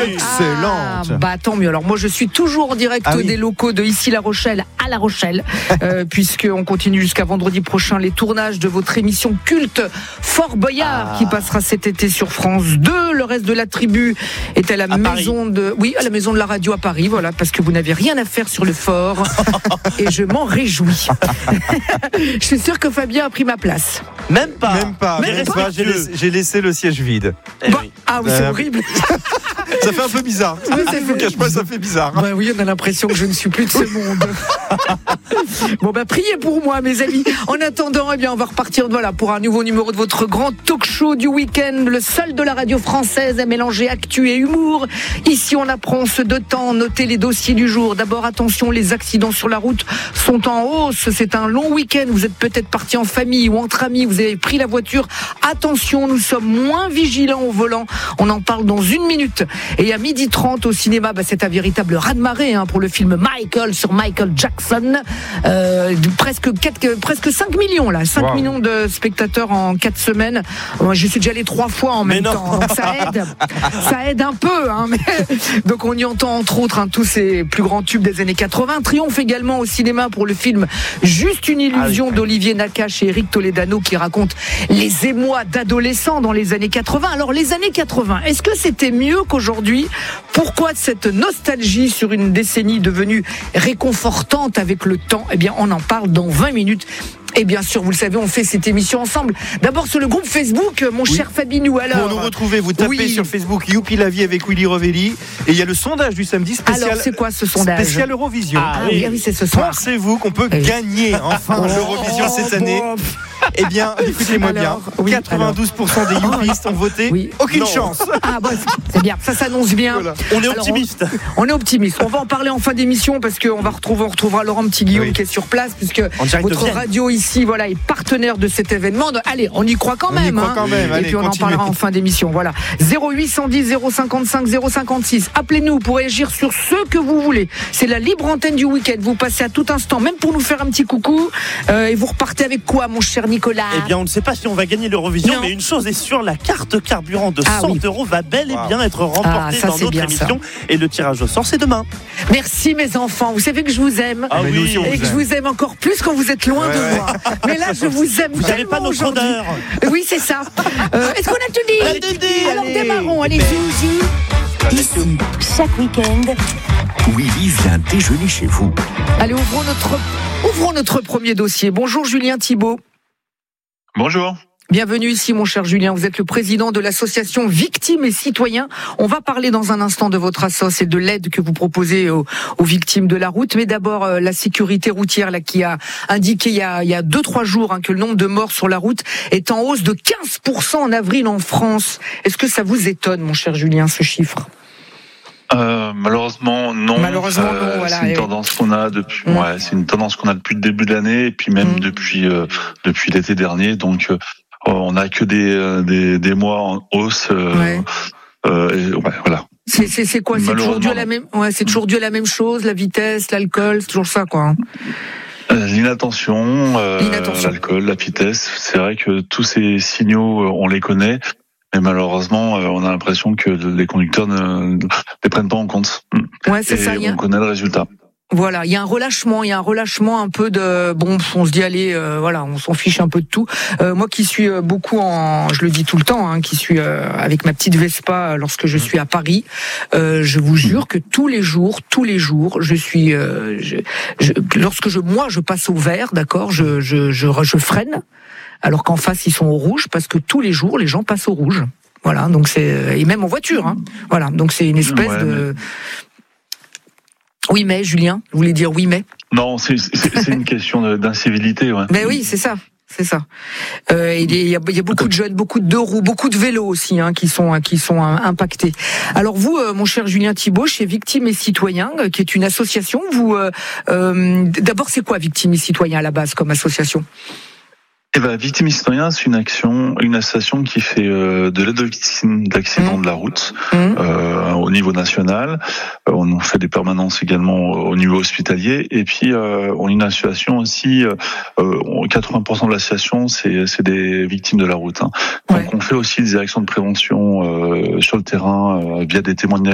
Excellente. Bah tant mieux. Alors moi je suis toujours en direct des locaux de Ici La Rochelle à La Rochelle, puisqu'on continue jusqu'à vendredi prochain les tournages de votre émission culte Fort Boyard qui passera cet été sur France 2. Le reste de la tribu est à la maison à la maison de la radio à Paris, voilà, parce que vous n'avez rien à faire sur le fort et je m'en réjouis. Je suis sûr que Fabien a pris ma place. Même pas. J'ai laissé le siège vide. Ah oui, c'est horrible. Ça fait un peu bizarre. Je ne vous cache pas, ça fait bizarre. Bah oui, on a l'impression que je ne suis plus de ce monde. Bon, priez pour moi, mes amis. En attendant, on va repartir pour un nouveau numéro de votre grand talk show du week-end, le seul de la radio française à mélanger actu et humour. Ici, on apprend, on se détend, notez les dossiers du jour. D'abord, attention, les accidents sur la route sont en hausse. C'est un long week-end. Vous êtes peut-être parti en famille ou entre amis. Vous avez pris la voiture. Attention, nous sommes moins vigilants au volant. On en parle dans 1 minute. Et à 12h30 au cinéma, c'est un véritable raz-de-marée pour le film Michael sur Michael Jackson. Presque 5 millions là, 5 millions de spectateurs en 4 semaines. Moi, je suis déjà allé 3 fois en même temps, donc ça aide un peu. Donc on y entend entre autres tous ces plus grands tubes des années 80. Triomphe également au cinéma pour le film Juste une illusion d'Olivier Nakache et Eric Toledano qui raconte les émois d'adolescents dans les années 80. Alors les années 80, est-ce que c'était mieux qu'aujourd'hui? Pourquoi cette nostalgie sur une décennie devenue réconfortante avec le temps? On en parle dans 20 minutes. Et bien sûr, vous le savez, on fait cette émission ensemble. D'abord sur le groupe Facebook, mon cher Fabinou. Alors, pour nous retrouver, vous tapez sur Facebook Youpi la vie avec Willy Revelli. Et il y a le sondage du samedi spécial. Alors, c'est quoi ce sondage? Spécial Eurovision. Oui, c'est ce soir. Pensez-vous qu'on peut gagner enfin l'Eurovision cette année? Écoutez-moi bien. 92% des youpistes ont voté. Aucune chance. C'est bien. Ça s'annonce bien. Voilà. On est optimiste. On est optimiste. On va en parler en fin d'émission parce qu'on retrouvera Laurent Petit-Guillaume qui est sur place puisque votre radio ici, est partenaire de cet événement. Alors, on y croit quand même. Et puis on en parlera en fin d'émission. 0810 055 056. Appelez-nous pour réagir sur ce que vous voulez. C'est la libre antenne du week-end. Vous passez à tout instant, même pour nous faire un petit coucou. Et vous repartez avec quoi, mon cher Nicolas? On ne sait pas si on va gagner l'Eurovision, mais une chose est sûre, la carte carburant de 100 € va bel et bien être remportée dans notre émission. Et le tirage au sort, c'est demain. Merci mes enfants. Vous savez que je vous aime. Et que je vous aime encore plus quand vous êtes loin de moi. Mais là, je vous aime. Vous n'avez pas notre odeur. Oui, c'est ça. Est-ce qu'on a tout dit? Alors démarrons. Allez. Ici, chaque week-end, Willy vient déjeuner chez vous. Allez, ouvrons notre premier dossier. Bonjour Julien Thibault. Bonjour. Bienvenue ici, mon cher Julien. Vous êtes le président de l'association Victimes et Citoyens. On va parler dans un instant de votre assoce et de l'aide que vous proposez aux victimes de la route. Mais d'abord, la sécurité routière qui a indiqué il y a 2-3 jours que le nombre de morts sur la route est en hausse de 15% en avril en France. Est-ce que ça vous étonne, mon cher Julien, ce chiffre? Malheureusement non. Voilà. C'est une tendance qu'on a depuis. C'est une tendance qu'on a depuis le début de l'année et puis même depuis l'été dernier. Donc on n'a que des mois en hausse. Voilà. C'est quoi? C'est toujours dû à la même. C'est toujours dû à la même chose, la vitesse, l'alcool, c'est toujours ça, quoi. L'inattention, l'alcool, la vitesse. C'est vrai que tous ces signaux, on les connaît. Mais malheureusement, on a l'impression que les conducteurs ne les prennent pas en compte. C'est ça. On connaît le résultat. Voilà, il y a un relâchement un peu de on se dit allez, on s'en fiche un peu de tout. Moi qui suis beaucoup je le dis tout le temps, qui suis avec ma petite Vespa lorsque je suis à Paris, je vous jure que tous les jours, je suis, lorsque je passe au vert, d'accord, je freine. Alors qu'en face ils sont au rouge parce que tous les jours les gens passent au rouge. Voilà, donc et même en voiture. Voilà, donc c'est une espèce de. Oui mais Julien, vous voulez dire oui mais? Non, c'est une question d'incivilité. Mais oui, c'est ça. Il y a beaucoup de jeunes, beaucoup de deux roues, beaucoup de vélos aussi qui sont impactés. Alors vous, mon cher Julien Thibault, chez Victimes et Citoyens, qui est une association, vous d'abord c'est quoi Victimes et Citoyens à la base comme association? Victimes et Citoyens, c'est une association qui fait de l'aide aux victimes d'accidents de la route au niveau national. On fait des permanences également au niveau hospitalier. Et puis, on a une association aussi, 80% de l'association, c'est des victimes de la route. Donc, on fait aussi des actions de prévention sur le terrain via des témoignages